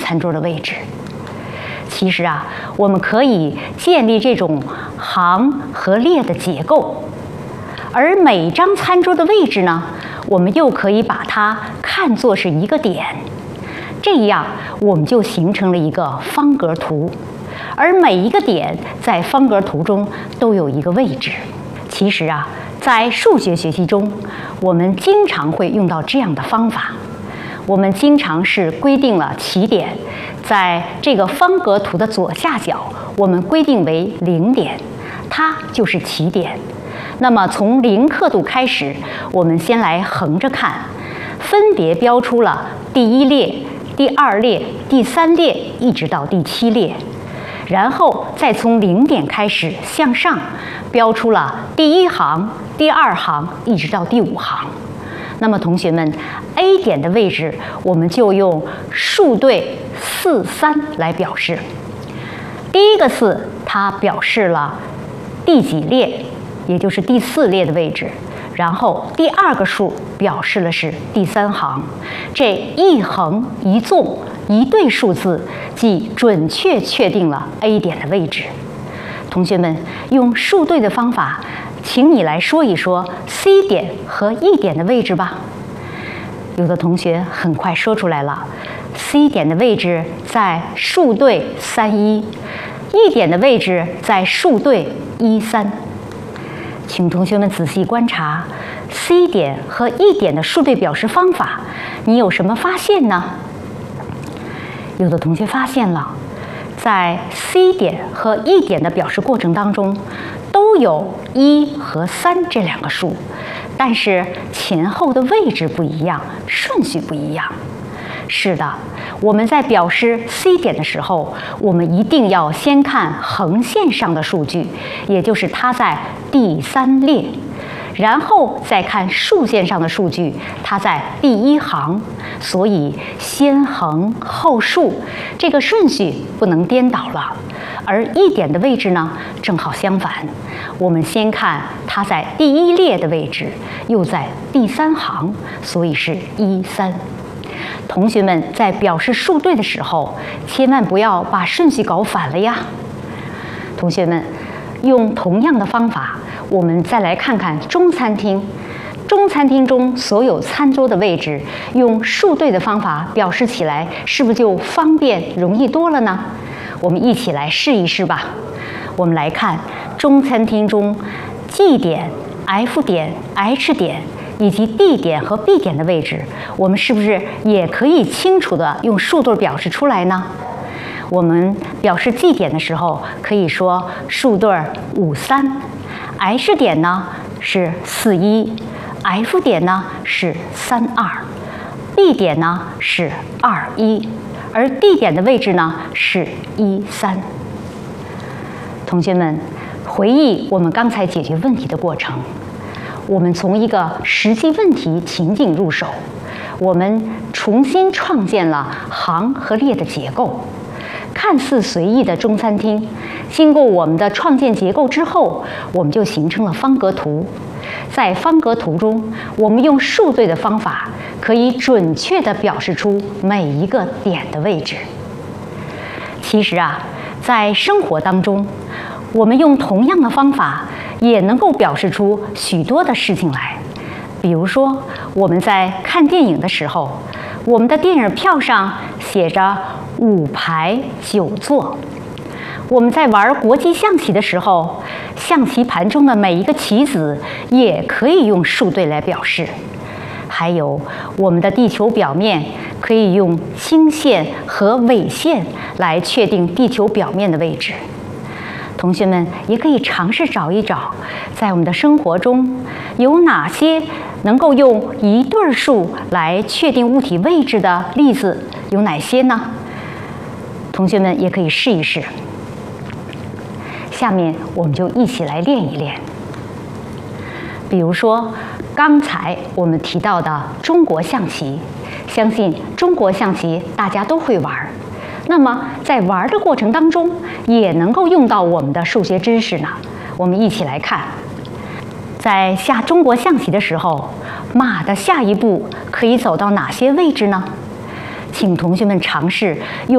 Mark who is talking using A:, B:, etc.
A: 餐桌的位置。其实啊，我们可以建立这种行和列的结构，而每张餐桌的位置呢，我们又可以把它看作是一个点，这样我们就形成了一个方格图，而每一个点在方格图中都有一个位置。其实啊，在数学学习中，我们经常会用到这样的方法。我们经常是规定了起点，在这个方格图的左下角，我们规定为0点，它就是起点。那么从0刻度开始，我们先来横着看，分别标出了第1列、第2列、第3列，一直到第7列。然后再从0点开始向上，标出了第1行、第2行，一直到第5行。那么同学们 ，A 点的位置我们就用数对4、3来表示。第一个4，它表示了第几列，也就是第4列的位置。然后第2个数表示的是第3行。这一横一纵一对数字，即准确确定了 A 点的位置。同学们，用数对的方法，请你来说一说 C 点和 E 点的位置吧。有的同学很快说出来了 ，C 点的位置在数对3、1，E 点的位置在数对1、3。请同学们仔细观察 C 点和 E 点的数对表示方法，你有什么发现呢？有的同学发现了，在 C 点和 E 点的表示过程当中，都有1和3这2个数，但是前后的位置不一样，顺序不一样。是的，我们在表示 C 点的时候，我们一定要先看横线上的数据，也就是它在第3列，然后再看竖线上的数据，它在第1行。所以先横后竖，这个顺序不能颠倒了。而 E 点的位置呢，正好相反，我们先看它在第1列的位置，又在第3行，所以是1、3。同学们在表示数对的时候，千万不要把顺序搞反了呀。同学们，用同样的方法，我们再来看看中餐厅。中餐厅中所有餐桌的位置，用数对的方法表示起来，是不是就方便容易多了呢？我们一起来试一试吧。我们来看中餐厅中 G 点、F 点、H 点以及 D 点和 B 点的位置，我们是不是也可以清楚地用数对表示出来呢？我们表示 G 点的时候，可以说数对5、3，H 点呢是4、1，F 点呢是3、2，B 点呢是2、1，而 D 点的位置呢是1、3。同学们，回忆我们刚才解决问题的过程，我们从一个实际问题情境入手，我们重新创建了行和列的结构。看似随意的中餐厅，经过我们的创建结构之后，我们就形成了方格图。在方格图中，我们用数对的方法，可以准确地表示出每一个点的位置。其实啊，在生活当中，我们用同样的方法，也能够表示出许多的事情来。比如说，我们在看电影的时候，我们的电影票上写着5排9座。我们在玩国际象棋的时候，象棋盘中的每一个棋子也可以用数对来表示。还有我们的地球表面可以用经线和纬线来确定地球表面的位置。同学们也可以尝试找一找，在我们的生活中有哪些能够用一对数来确定物体位置的例子有哪些呢？同学们也可以试一试。下面我们就一起来练一练。比如说，刚才我们提到的中国象棋，相信中国象棋大家都会玩。那么在玩的过程当中，也能够用到我们的数学知识呢。我们一起来看，在下中国象棋的时候，马的下一步可以走到哪些位置呢？请同学们尝试用